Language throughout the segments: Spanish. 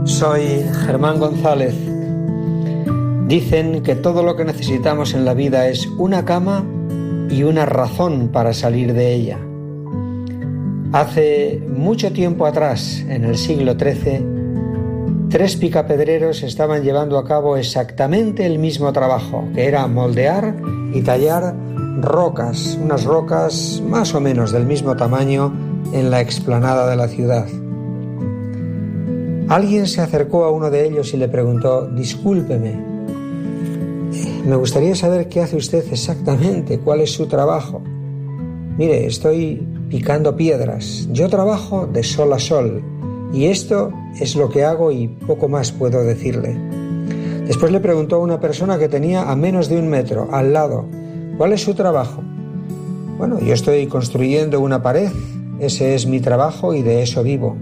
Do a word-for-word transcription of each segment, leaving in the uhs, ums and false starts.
Soy Germán González. Dicen que todo lo que necesitamos en la vida es una cama y una razón para salir de ella. Hace mucho tiempo atrás, en el siglo trece, tres picapedreros estaban llevando a cabo exactamente el mismo trabajo, que era moldear y tallar rocas, unas rocas más o menos del mismo tamaño en la explanada de la ciudad. Alguien se acercó a uno de ellos y le preguntó: discúlpeme, me gustaría saber qué hace usted exactamente, cuál es su trabajo. Mire, estoy picando piedras, yo trabajo de sol a sol y esto es lo que hago y poco más puedo decirle. Después le preguntó a una persona que tenía a menos de un metro al lado: ¿cuál es su trabajo? Bueno, yo estoy construyendo una pared, ese es mi trabajo y de eso vivo.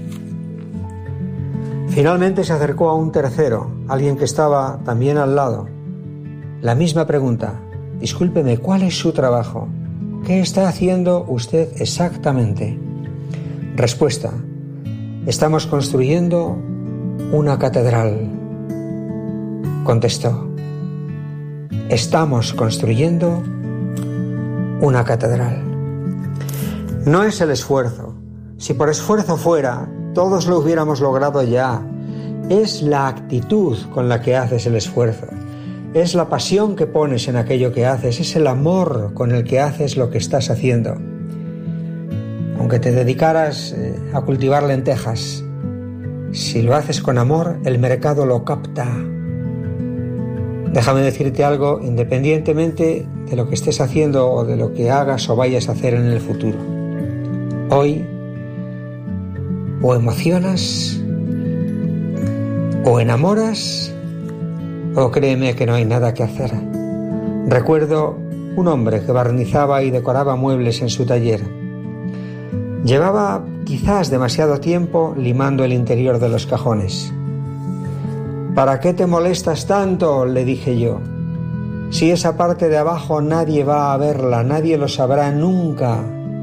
Finalmente se acercó a un tercero, alguien que estaba también al lado. La misma pregunta: discúlpeme, ¿cuál es su trabajo? ¿Qué está haciendo usted exactamente? Respuesta: estamos construyendo una catedral. Contestó: estamos construyendo una catedral. No es el esfuerzo. Si por esfuerzo fuera, todos lo hubiéramos logrado ya. Es la actitud con la que haces el esfuerzo. Es la pasión que pones en aquello que haces. Es el amor con el que haces lo que estás haciendo. Aunque te dedicaras eh, a cultivar lentejas, si lo haces con amor, el mercado lo capta. Déjame decirte algo, independientemente de lo que estés haciendo o de lo que hagas o vayas a hacer en el futuro. Hoy, o emocionas, o enamoras, o créeme que no hay nada que hacer. Recuerdo un hombre que barnizaba y decoraba muebles en su taller. Llevaba quizás demasiado tiempo limando el interior de los cajones. ¿Para qué te molestas tanto?, le dije yo. Si esa parte de abajo nadie va a verla, nadie lo sabrá nunca.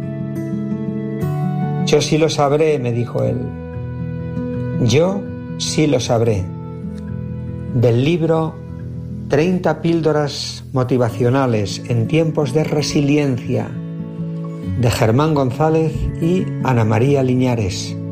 Yo sí lo sabré, me dijo él. Yo sí lo sabré. Del libro treinta píldoras motivacionales en tiempos de resiliencia, de Germán González y Ana María Liñares.